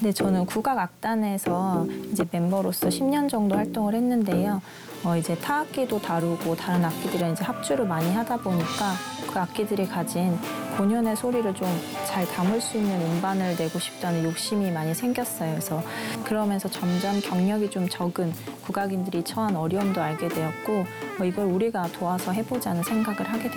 네, 저는 국악악단에서 이제 멤버로서 10년 정도 활동을 했는데요. 이제 타악기도 다루고 다른 악기들은 이제 합주를 많이 하다 보니까 그 악기들이 가진 본연의 소리를 좀 잘 담을 수 있는 음반을 내고 싶다는 욕심이 많이 생겼어요. 그래서 그러면서 점점 경력이 좀 적은 국악인들이 처한 어려움도 알게 되었고 이걸 우리가 도와서 해보자는 생각을 하게